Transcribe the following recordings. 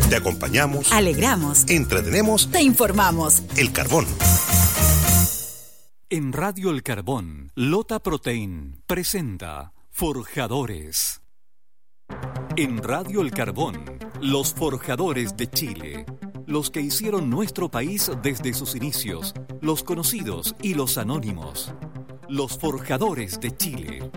Te acompañamos, alegramos, entretenemos, te informamos. El Carbón. En Radio El Carbón, Lota Protein presenta Forjadores. En Radio El Carbón, los forjadores de Chile. Los que hicieron nuestro país desde sus inicios, los conocidos y los anónimos. Los forjadores de Chile.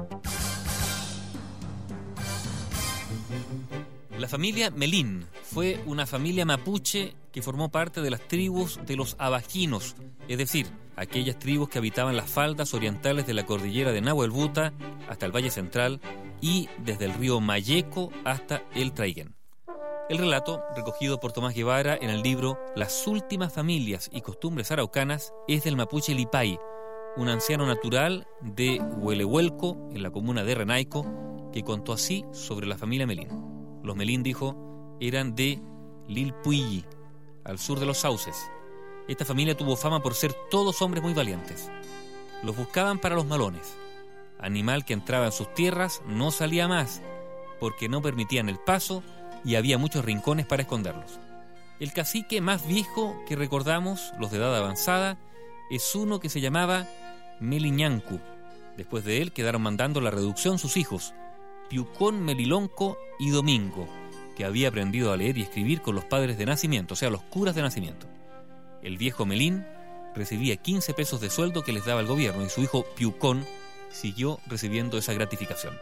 La familia Melín fue una familia mapuche que formó parte de las tribus de los abajinos, es decir, aquellas tribus que habitaban las faldas orientales de la cordillera de Nahuelbuta hasta el Valle Central y desde el río Mayeco hasta el Traiguén. El relato, recogido por Tomás Guevara en el libro Las últimas familias y costumbres araucanas, es del mapuche Lipay, un anciano natural de Huelehuelco, en la comuna de Renaico, que contó así sobre la familia Melín. Los Melín, dijo, eran de Lilpuyi, al sur de los Sauces. Esta familia tuvo fama por ser todos hombres muy valientes. Los buscaban para los malones. Animal que entraba en sus tierras no salía más, porque no permitían el paso y había muchos rincones para esconderlos. El cacique más viejo que recordamos, los de edad avanzada, es uno que se llamaba Meliñancu. Después de él quedaron mandando la reducción sus hijos, Piucón, Melilonco y Domingo, que había aprendido a leer y escribir con los padres de nacimiento, o sea, los curas de nacimiento. El viejo Melín recibía 15 pesos de sueldo que les daba el gobierno y su hijo Piucón siguió recibiendo esa gratificación.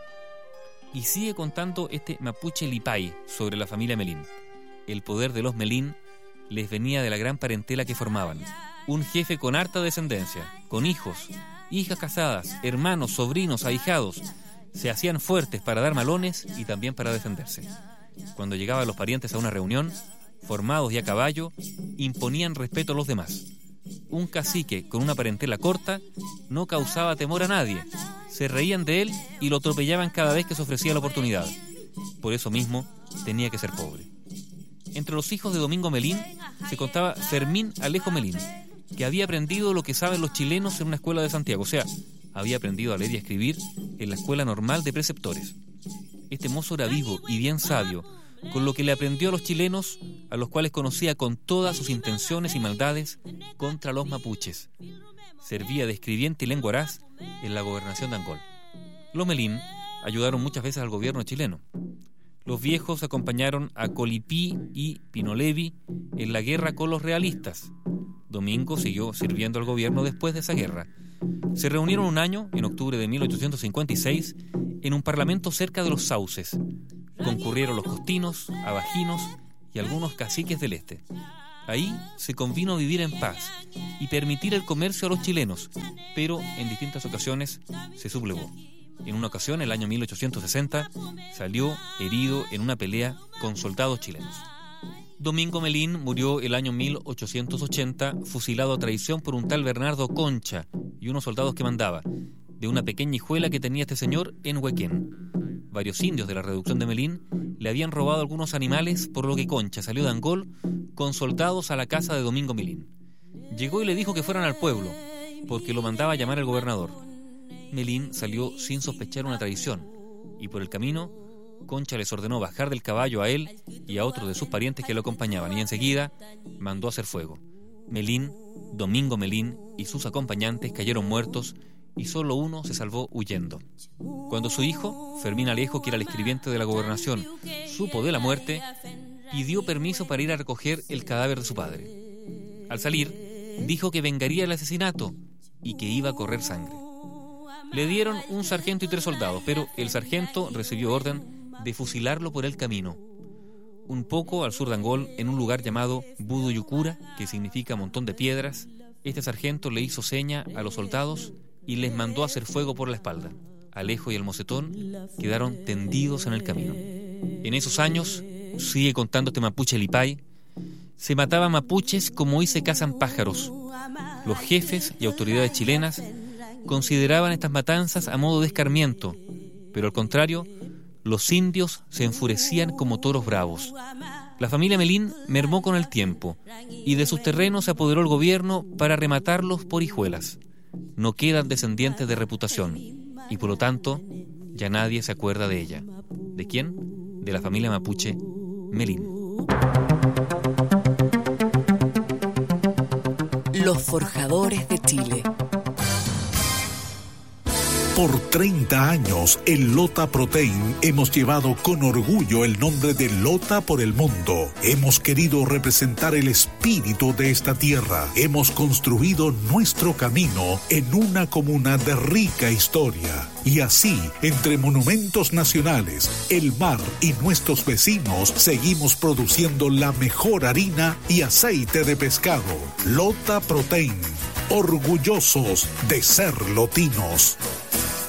Y sigue contando este mapuche Lipay sobre la familia Melín. El poder de los Melín les venía de la gran parentela que formaban. Un jefe con harta descendencia, con hijos, hijas casadas, hermanos, sobrinos, ahijados, se hacían fuertes para dar malones y también para defenderse. Cuando llegaban los parientes a una reunión, formados y a caballo, imponían respeto a los demás. Un cacique con una parentela corta no causaba temor a nadie. Se reían de él y lo atropellaban cada vez que se ofrecía la oportunidad. Por eso mismo tenía que ser pobre. Entre los hijos de Domingo Melín se contaba Fermín Alejo Melín, que había aprendido lo que saben los chilenos en una escuela de Santiago, o sea, había aprendido a leer y a escribir en la escuela normal de preceptores. Este mozo era vivo y bien sabio, con lo que le aprendió a los chilenos, a los cuales conocía con todas sus intenciones y maldades contra los mapuches. Servía de escribiente y lenguaraz en la gobernación de Angol. Los Melín ayudaron muchas veces al gobierno chileno. Los viejos acompañaron a Colipí y Pinolevi en la guerra con los realistas. Domingo siguió sirviendo al gobierno después de esa guerra. Se reunieron un año, en octubre de 1856, en un parlamento cerca de los Sauces. Concurrieron los costinos, abajinos y algunos caciques del este. Ahí se convino a vivir en paz y permitir el comercio a los chilenos, pero en distintas ocasiones se sublevó. En una ocasión, el año 1860, salió herido en una pelea con soldados chilenos. Domingo Melín murió el año 1880, fusilado a traición por un tal Bernardo Concha y unos soldados que mandaba, de una pequeña hijuela que tenía este señor en Huequén. Varios indios de la reducción de Melín le habían robado algunos animales, por lo que Concha salió de Angol con soldados a la casa de Domingo Melín. Llegó y le dijo que fueran al pueblo, porque lo mandaba a llamar el gobernador. Melín salió sin sospechar una traición, y por el camino Concha les ordenó bajar del caballo a él y a otros de sus parientes que lo acompañaban, y enseguida mandó a hacer fuego. Melín, Domingo Melín y sus acompañantes cayeron muertos y solo uno se salvó huyendo. Cuando su hijo, Fermín Alejo, que era el escribiente de la gobernación, supo de la muerte, pidió permiso para ir a recoger el cadáver de su padre. Al salir, dijo que vengaría el asesinato y que iba a correr sangre. Le dieron un sargento y 3 soldados, pero el sargento recibió orden de fusilarlo por el camino. Un poco al sur de Angol, en un lugar llamado Buduyucura, que significa montón de piedras, este sargento le hizo seña a los soldados y les mandó a hacer fuego por la espalda. Alejo y el mocetón quedaron tendidos en el camino. En esos años, sigue contando este mapuche Lipay, se mataban mapuches como hoy se cazan pájaros. Los jefes y autoridades chilenas consideraban estas matanzas a modo de escarmiento, pero al contrario, los indios se enfurecían como toros bravos. La familia Melín mermó con el tiempo y de sus terrenos se apoderó el gobierno para rematarlos por hijuelas. No quedan descendientes de reputación y por lo tanto ya nadie se acuerda de ella. ¿De quién? De la familia mapuche Melín. Los Forjadores de Chile. Por 30 años, en Lota Protein hemos llevado con orgullo el nombre de Lota por el mundo. Hemos querido representar el espíritu de esta tierra. Hemos construido nuestro camino en una comuna de rica historia. Y así, entre monumentos nacionales, el mar y nuestros vecinos, seguimos produciendo la mejor harina y aceite de pescado. Lota Protein, orgullosos de ser lotinos.